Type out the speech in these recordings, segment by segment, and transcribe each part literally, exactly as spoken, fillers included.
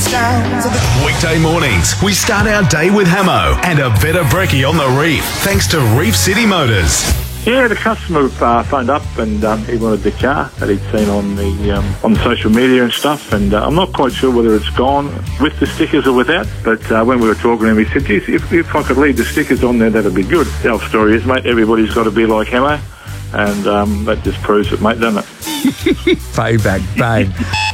sounds of the... Weekday mornings, we start our day with Hamo and a better brekkie on the reef, thanks to Reef City Motors. Yeah, the customer uh, phoned up and um, he wanted the car that he'd seen on the um, on social media and stuff, and uh, I'm not quite sure whether it's gone with the stickers or without, but uh, when we were talking to him, he said, geez, if, if I could leave the stickers on there, that'd be good. The whole story is, mate, everybody's got to be like Hamo, and um, that just proves it, mate, doesn't it? Payback, bang.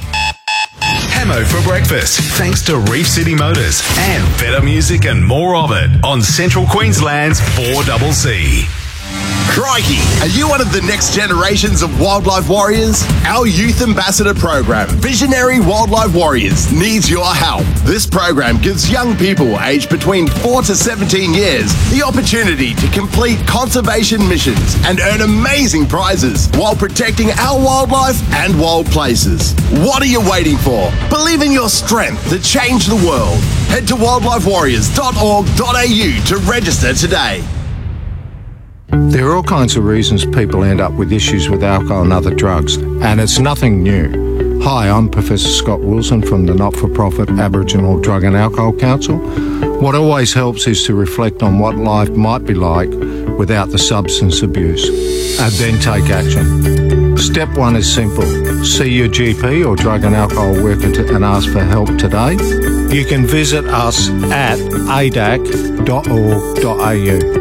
Hamo for breakfast, thanks to Reef City Motors and better music and more of it on Central Queensland's four C C. Crikey! Are you one of the next generations of wildlife warriors? Our Youth Ambassador program, Visionary Wildlife Warriors, needs your help. This program gives young people aged between four to seventeen years the opportunity to complete conservation missions and earn amazing prizes while protecting our wildlife and wild places. What are you waiting for? Believe in your strength to change the world. Head to wildlife warriors dot org dot a u to register today. There are all kinds of reasons people end up with issues with alcohol and other drugs, and it's nothing new. Hi, I'm Professor Scott Wilson from the not-for-profit Aboriginal Drug and Alcohol Council. What always helps is to reflect on what life might be like without the substance abuse, and then take action. Step one is simple. See your G P or drug and alcohol worker to, and ask for help today. You can visit us at a d a c dot org dot a u.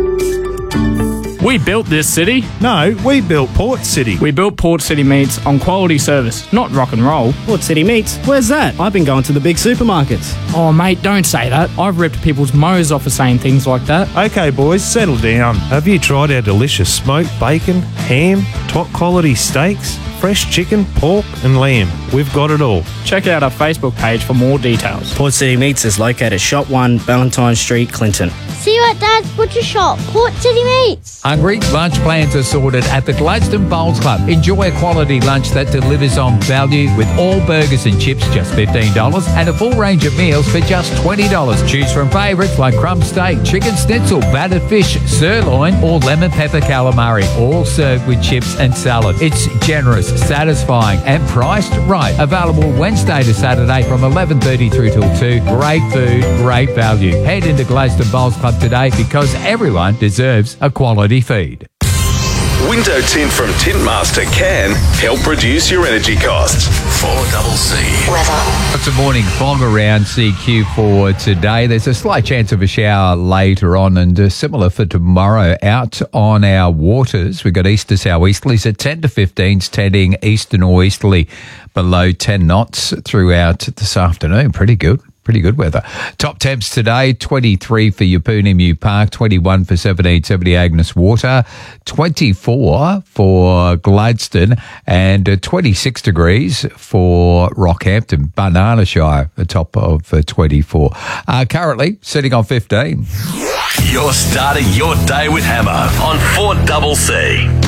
We built this city. No, we built Port City. We built Port City Meats on quality service, not rock and roll. Port City Meats? Where's that? I've been going to the big supermarkets. Oh, mate, don't say that. I've ripped people's mows off for saying things like that. Okay, boys, settle down. Have you tried our delicious smoked bacon, ham, top quality steaks, fresh chicken, pork and lamb? We've got it all. Check out our Facebook page for more details. Port City Meats is located Shop one, Valentine Street, Clinton. See you at Dad's Butcher Shop, Port City Meats. Hungry? Lunch plans are sorted at the Gladstone Bowls Club. Enjoy a quality lunch that delivers on value with all burgers and chips just fifteen dollars and a full range of meals for just twenty dollars. Choose from favourites like crumb steak, chicken schnitzel, battered fish, sirloin or lemon pepper calamari, all served with chips and salad. It's generous, satisfying and priced right. Available Wednesday to Saturday from eleven thirty through till two. Great food, great value. Head into Gladstone Bowls Club today because everyone deserves a quality feed. Window tint from Tintmaster can help reduce your energy costs. four C C. Weather. It's a morning fog around C Q for today. There's a slight chance of a shower later on and uh, similar for tomorrow. Out on our waters, we've got east to southeasterlies at ten to fifteens, tending east to northeasterly below ten knots throughout this afternoon. Pretty good. Pretty good weather. Top temps today, twenty-three for Yapunimu Park, twenty-one for seventeen seventy Agnes Water, twenty-four for Gladstone, and twenty-six degrees for Rockhampton. Banana Shire, the top of twenty-four. Uh, currently, sitting on fifteen. You're starting your day with Hamo on four C C.